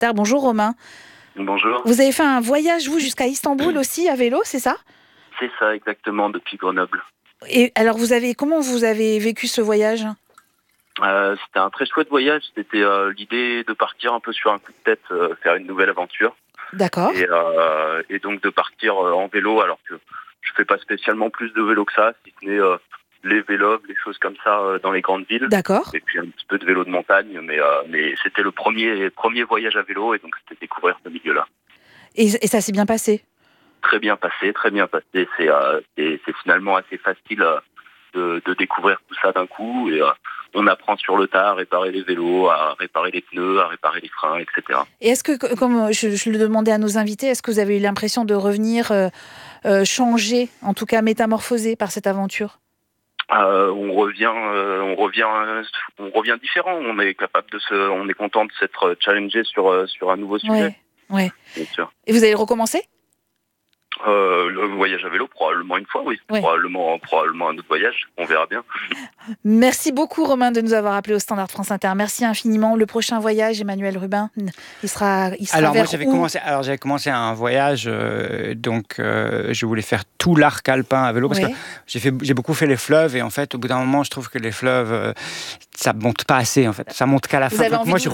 Inter. Bonjour Romain. Bonjour. Vous avez fait un voyage, vous, jusqu'à Istanbul aussi, à vélo, c'est ça? C'est ça, exactement, depuis Grenoble. Et alors, comment vous avez vécu ce voyage? C'était un très chouette voyage. C'était l'idée de partir un peu sur un coup de tête, faire une nouvelle aventure. D'accord. Et donc de partir en vélo, alors que je fais pas spécialement plus de vélo que ça, si ce n'est les vélos, les choses comme ça dans les grandes villes. D'accord. Et puis un petit peu de vélo de montagne, mais c'était le premier voyage à vélo, et donc c'était découvrir ce milieu-là. Et ça s'est bien passé? Très bien passé, très bien passé. C'est finalement assez facile de découvrir tout ça d'un coup, et on apprend sur le tas à réparer les vélos, à réparer les pneus, à réparer les freins, etc. Et est-ce que, comme je le demandais à nos invités, est-ce que vous avez eu l'impression de revenir changé, en tout cas métamorphosé par cette aventure? On revient différent. On est capable on est content de s'être challengé sur un nouveau sujet. Ouais. Bien sûr. Et vous allez recommencer? Le voyage à vélo, probablement une fois, oui. Ouais. Probablement un autre voyage. On verra bien. Merci beaucoup, Romain, de nous avoir appelé au Standard France Inter. Merci infiniment. Le prochain voyage, Emmanuel Rubin, il sera alors, vers moi, où? j'avais commencé un voyage, je voulais faire tout l'arc alpin à vélo, parce que j'ai beaucoup fait les fleuves, et en fait, au bout d'un moment, je trouve que les fleuves, ça monte pas assez, en fait. Ça monte qu'à la fin. Moi, je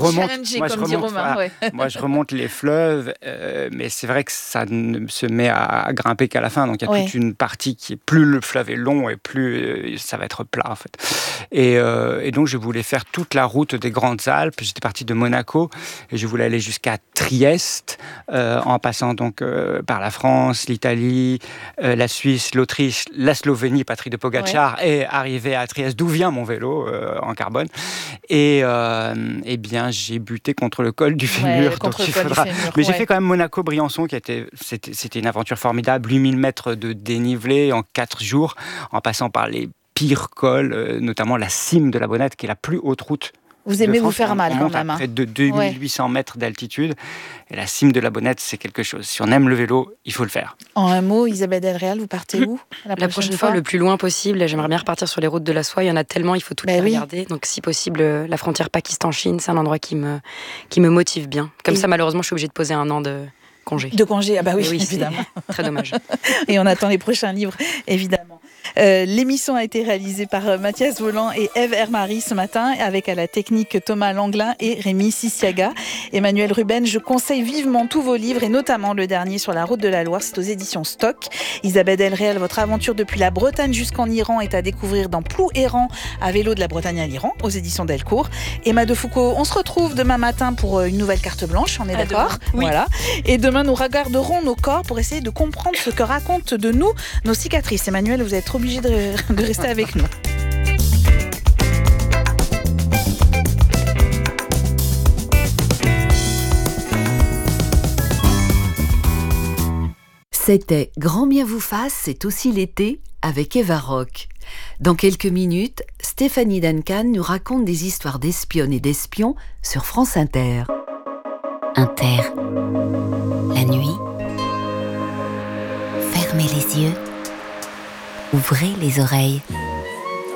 remonte les fleuves, mais c'est vrai que ça ne se met à grimper qu'à la fin. Donc, il y a toute une partie qui est, plus le fleuve est long, et plus ça va être plat, en fait. Et donc, je voulais faire toute la route des Grandes Alpes. J'étais parti de Monaco, et je voulais aller jusqu'à Trieste, en passant donc par la France, l'Italie, la Suisse, l'Autriche, la Slovénie, patrie de Pogacar, et arriver à Trieste, d'où vient mon vélo en carbone. Et bien, j'ai buté contre le col du fémur. Mais j'ai fait quand même Monaco-Briançon, c'était une aventure formidable, 8000 mètres de dénivelé en 4 jours, en passant par les pires cols, notamment la cime de la Bonnette, qui est la plus haute route. Vous aimez vous faire mal quand même. À près de 2800 mètres d'altitude. Et la cime de la Bonnette, c'est quelque chose. Si on aime le vélo, il faut le faire. En un mot, Isabelle Delréal, vous partez où la prochaine fois, le plus loin possible. J'aimerais bien repartir sur les routes de la soie. Il y en a tellement, il faut toutes les regarder. Donc, si possible, la frontière Pakistan-Chine, c'est un endroit qui me motive bien. Comme ça, malheureusement, je suis obligée de poser un an de congé. De congé, ah bah oui, évidemment. Très dommage. Et on attend les prochains livres, évidemment. L'émission a été réalisée par Mathias Voland et Ève Hermary ce matin, avec à la technique Thomas Langlin et Rémi Sissiaga. Emmanuel Ruben, je conseille vivement tous vos livres, et notamment le dernier sur la route de la Loire, c'est aux éditions Stock. Isabelle Delréal, votre aventure depuis la Bretagne jusqu'en Iran est à découvrir dans Plou errant à vélo de la Bretagne à l'Iran, aux éditions Delcourt. Emma de Foucauld, on se retrouve demain matin pour une nouvelle carte blanche, on est d'accord? Oui. Voilà. Et demain, nous regarderons nos corps pour essayer de comprendre ce que racontent de nous nos cicatrices. Emmanuel, vous êtes obligé de rester avec nous. C'était Grand bien vous fasse, c'est aussi l'été avec Eva Rock. Dans quelques minutes, Stéphanie Duncan nous raconte des histoires d'espionnes et d'espions sur France Inter. Inter. La nuit. Fermez les yeux. Ouvrez les oreilles.